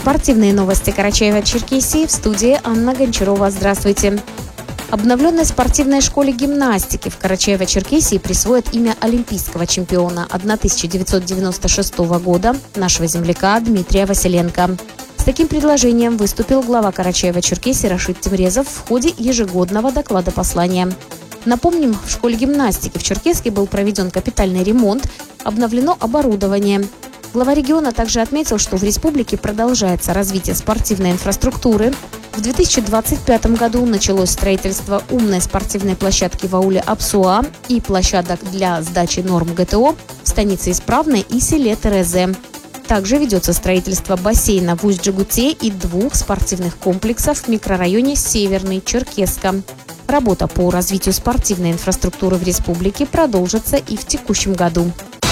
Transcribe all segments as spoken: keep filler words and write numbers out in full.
Спортивные новости Карачаева-Черкесии, в студии Анна Гончарова. Здравствуйте. Обновленной спортивной школе гимнастики в Карачаево-Черкесии присвоят имя олимпийского чемпиона тысяча девятьсот девяносто шестого года нашего земляка Дмитрия Василенко. С таким предложением выступил глава Карачаева-Черкесии Рашид Темрезов в ходе ежегодного доклада послания. Напомним, в школе гимнастики в Черкесске был проведен капитальный ремонт, обновлено оборудование. Глава региона также отметил, что в республике продолжается развитие спортивной инфраструктуры. В две тысячи двадцать пятом году началось строительство умной спортивной площадки в ауле Апсуа и площадок для сдачи норм ГТО в станице Исправной и селе Терезе. Также ведется строительство бассейна в Усть-Джигуте и двух спортивных комплексов в микрорайоне Северный Черкесска. Работа по развитию спортивной инфраструктуры в республике продолжится и в текущем году.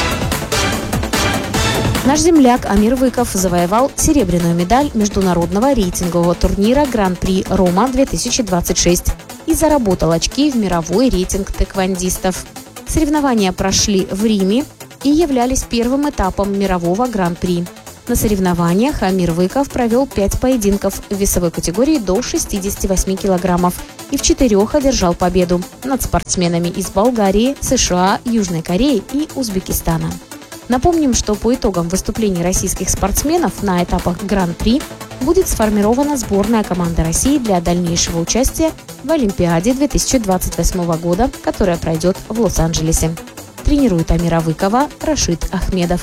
Наш земляк Амир Выков завоевал серебряную медаль международного рейтингового турнира Гран-при Рома-две тысячи двадцать шесть и заработал очки в мировой рейтинг тэквондистов. Соревнования прошли в Риме и являлись первым этапом мирового Гран-при. На соревнованиях Амир Выков провел пять поединков в весовой категории до шестидесяти восьми килограммов и в четырех одержал победу над спортсменами из Болгарии, США, Южной Кореи и Узбекистана. Напомним, что по итогам выступлений российских спортсменов на этапах Гран-при будет сформирована сборная команда России для дальнейшего участия в Олимпиаде две тысячи двадцать восьмого года, которая пройдет в Лос-Анджелесе. Тренирует Амира Выкова Рашид Ахмедов.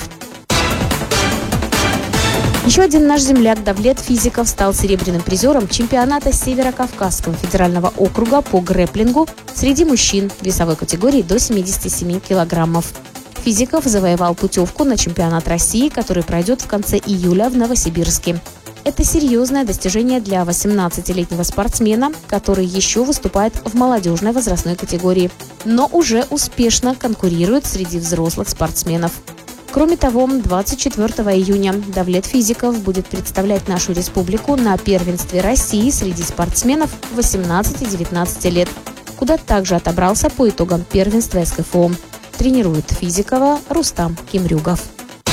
Еще один наш земляк Давлет Физиков стал серебряным призером чемпионата Северо-Кавказского федерального округа по грэпплингу среди мужчин в весовой категории до семидесяти семи килограммов. Физиков завоевал путевку на чемпионат России, который пройдет в конце июля в Новосибирске. Это серьезное достижение для восемнадцатилетнего спортсмена, который еще выступает в молодежной возрастной категории, но уже успешно конкурирует среди взрослых спортсменов. Кроме того, двадцать четвёртого июня Давлет Физиков будет представлять нашу республику на первенстве России среди спортсменов восемнадцати-девятнадцати лет, куда также отобрался по итогам первенства СКФО. Тренирует Физикова Рустам Кимрюгов.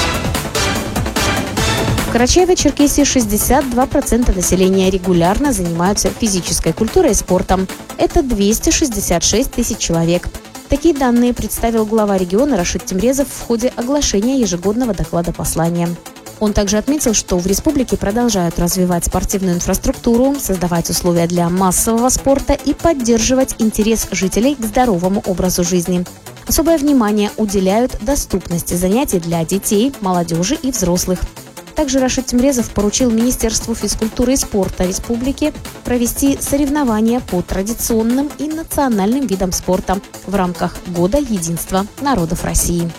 В Карачаево-Черкесии шестьдесят два процента населения регулярно занимаются физической культурой и спортом. Это двести шестьдесят шесть тысяч человек. Такие данные представил глава региона Рашид Темрезов в ходе оглашения ежегодного доклада послания. Он также отметил, что в республике продолжают развивать спортивную инфраструктуру, создавать условия для массового спорта и поддерживать интерес жителей к здоровому образу жизни. Особое внимание уделяют доступности занятий для детей, молодежи и взрослых. Также Рашид Темрезов поручил Министерству физкультуры и спорта республики провести соревнования по традиционным и национальным видам спорта в рамках Года единства народов России.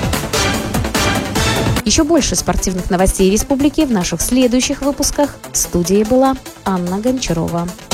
Еще больше спортивных новостей республики в наших следующих выпусках. В студии была Анна Гончарова.